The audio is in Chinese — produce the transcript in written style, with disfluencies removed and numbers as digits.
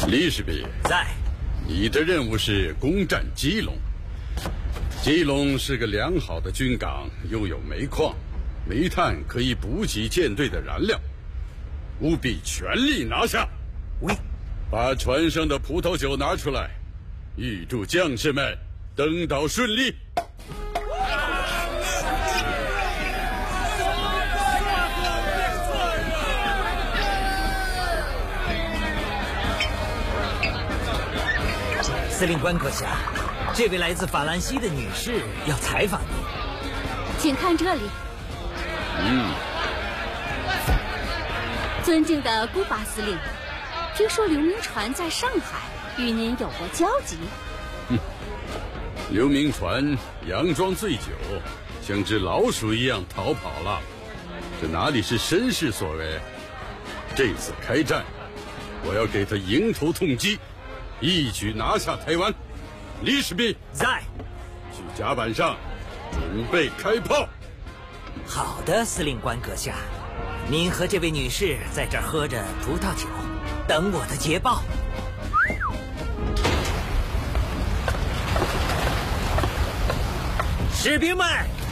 李士比在。 你的任务是攻占基隆。基隆是个良好的军港，又有煤矿，煤炭可以补给舰队的燃料，务必全力拿下。 喂， 把船上的葡萄酒拿出来，预祝将士们登岛顺利。 司令官阁下，这位来自法兰西的女士要采访您， 请看这里。尊敬的古巴司令，听说刘铭传在上海与您有过交集。 刘铭传佯装醉酒，像只老鼠一样逃跑了，这哪里是绅士所为？这次开战，我要给他迎头痛击，一举拿下台湾。李士比在。 去甲板上准备开炮。 好的，司令官阁下，您和这位女士在这儿喝着葡萄酒，等我的捷报。士兵们，